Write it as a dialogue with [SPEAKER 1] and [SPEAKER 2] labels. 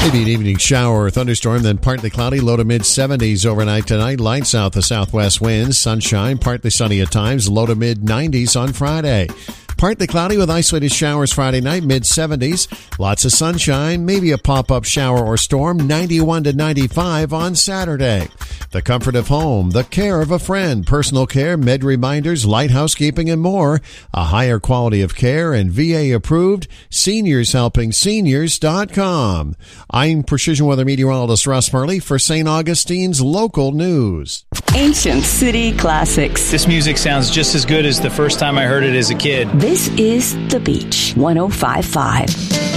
[SPEAKER 1] Maybe an evening shower or thunderstorm, then partly cloudy, low to mid-70s overnight tonight. Light south to southwest winds, sunshine, partly sunny at times, low to mid-90s on Friday. Partly cloudy with isolated showers Friday night, mid-70s. Lots of sunshine, maybe a pop-up shower or storm, 91 to 95 on Saturday. The comfort of home, the care of a friend, personal care, med reminders, light housekeeping, and more. A higher quality of care and VA-approved. SeniorsHelpingSeniors.com. I'm Precision Weather Meteorologist Russ Murley for St. Augustine's Local News.
[SPEAKER 2] Ancient City Classics.
[SPEAKER 3] This music sounds just as good as the first time I heard it as a kid.
[SPEAKER 2] This is The Beach 105.5.